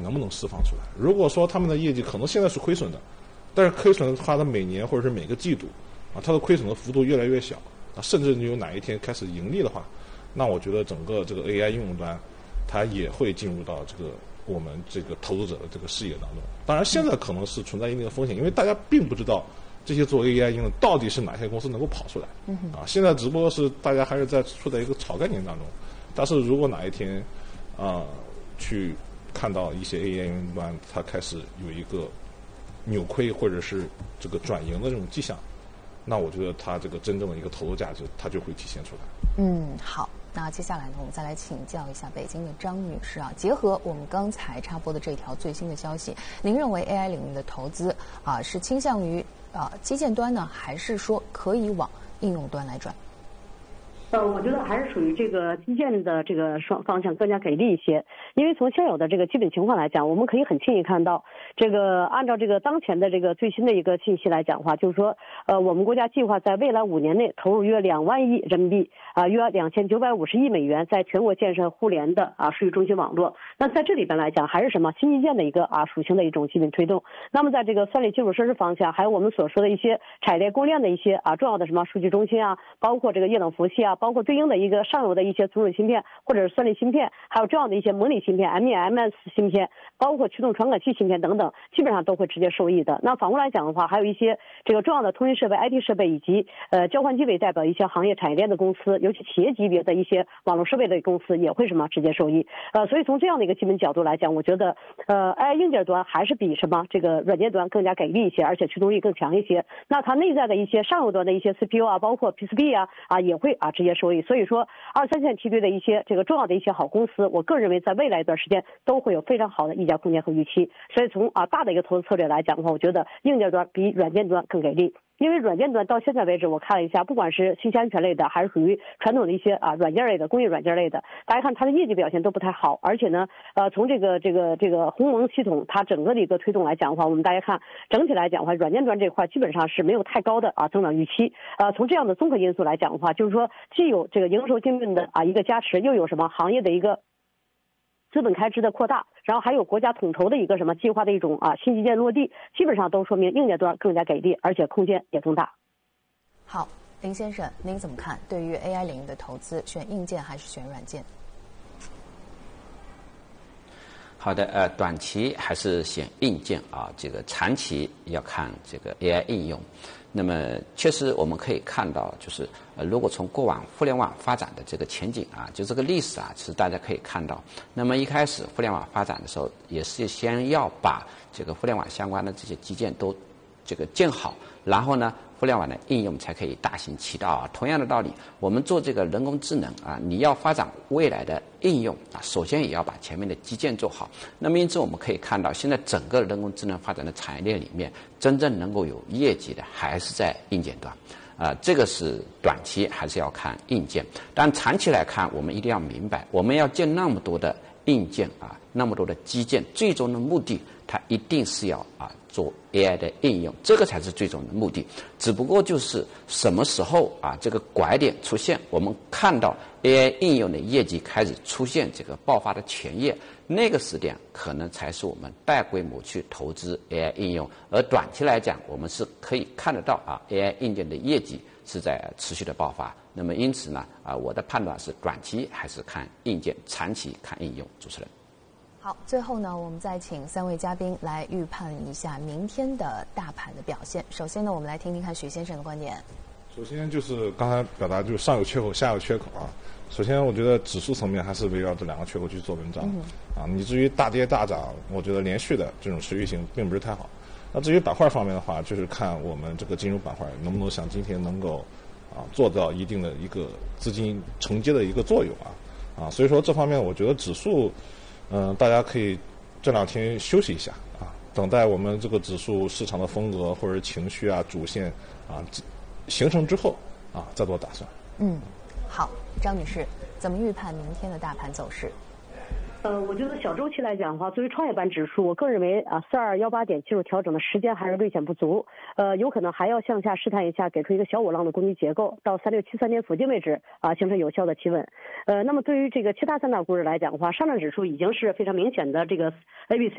能不能释放出来。如果说他们的业绩可能现在是亏损的，但是亏损它的每年或者是每个季度它的亏损的幅度越来越小甚至你有哪一天开始盈利的话，那我觉得整个这个 AI 应用端它也会进入到这个我们这个投资者的这个视野当中。当然现在可能是存在一定的风险，因为大家并不知道这些做 AI 应用到底是哪些公司能够跑出来现在只不过是大家还是处在一个炒概念当中。但是如果哪一天去看到一些 AI 应用端它开始有一个扭亏或者是这个转盈的这种迹象，那我觉得它这个真正的一个投入价值它就会体现出来。 好，那接下来呢，我们再来请教一下北京的张女士结合我们刚才插播的这条最新的消息，您认为 AI 领域的投资是倾向于基建端呢，还是说可以往应用端来转？ 我觉得还是属于这个基建的这个方向更加给力一些，因为从现有的这个基本情况来讲，我们可以很轻易看到，这个按照这个当前的这个最新的一个信息来讲的话，就是说，我们国家计划在未来5年内投入约2万亿人民币约2950亿美元，在全国建设互联的数据中心网络。那在这里边来讲，还是什么新基建的一个属性的一种基本推动。那么在这个算力基础设施方向，还有我们所说的一些产业链供应链的一些重要的什么数据中心包括这个液冷服务器包括对应的一个上游的一些存储芯片或者是算力芯片，还有这样的一些模拟芯片 MEMS 芯片，包括驱动传感器芯片等等，基本上都会直接受益的。那反过来讲的话，还有一些这个重要的通信设备 IT 设备以及交换机为代表一些行业产业链的公司，尤其企业级别的一些网络设备的公司也会直接受益。所以从这样的一个基本角度来讲，我觉得AI 硬件端还是比这个软件端更加给力一些，而且驱动力更强一些。那它内在的一些上游端的一些 CPU包括 PCB 也会直接受益。所以说2、3线梯队的一些这个重要的一些好公司，我个人认为在未来一段时间都会有非常好的溢价空间和预期。所以从大的一个投资策略来讲的话，我觉得硬件端比软件端更给力。因为软件端到现在为止，我看了一下，不管是信息安全类的，还是属于传统的一些软件类的、工业软件类的，大家看它的业绩表现都不太好。而且呢，从这个鸿蒙系统它整个的一个推动来讲的话，我们大家看整体来讲的话，软件端这块基本上是没有太高的增长预期。从这样的综合因素来讲的话，就是说既有这个营收净运的一个加持，又有什么行业的一个资本开支的扩大，然后还有国家统筹的一个计划的一种新基建落地，基本上都说明硬件端更加给力，而且空间也更大。 好，林先生，您怎么看？对于 AI 领域的投资，选硬件还是选软件？ 好的，短期还是选硬件这个长期要看这个 AI 应用。那么确实我们可以看到，就是如果从过往互联网发展的这个前景就这个历史其实大家可以看到，那么一开始互联网发展的时候，也是先要把这个互联网相关的这些基建都这个建好，然后呢互联网的应用才可以大行其道同样的道理，我们做这个人工智能你要发展未来的应用首先也要把前面的基建做好。那么因此我们可以看到，现在整个人工智能发展的产业链里面，真正能够有业绩的还是在硬件端这个是短期还是要看硬件。但长期来看，我们一定要明白，我们要建那么多的硬件那么多的基建，最终的目的它一定是要做 AI 的应用，这个才是最终的目的。只不过就是什么时候这个拐点出现，我们看到 AI 应用的业绩开始出现这个爆发的前夜，那个时点可能才是我们大规模去投资 AI 应用。而短期来讲，我们是可以看得到AI 硬件的业绩是在持续的爆发。那么因此呢我的判断是短期还是看硬件，长期看应用。主持人。 好，最后呢，我们再请3位嘉宾来预判一下明天的大盘的表现。首先呢，我们来听听看许先生的观点。 首先就是刚才表达，就是上有缺口，下有缺口首先，我觉得指数层面还是围绕这2个缺口去做文章你至于大跌大涨，我觉得连续的这种持续性并不是太好。那至于板块方面的话，就是看我们这个金融板块能不能像今天能够做到一定的一个资金承接的一个作用所以说这方面我觉得指数大家可以这2天休息一下等待我们这个指数市场的风格或者情绪主线形成之后再做打算。 好，张女士，怎么预判明天的大盘走势？ 我觉得小周期来讲的话，作为创业板指数，我个人认为4218点技术调整的时间还是略显不足，有可能还要向下试探一下，给出一个小五浪的攻击结构，到3673点附近位置形成有效的企稳。那么对于这个其他3大股指来讲的话，上证指数已经是非常明显的这个 ABC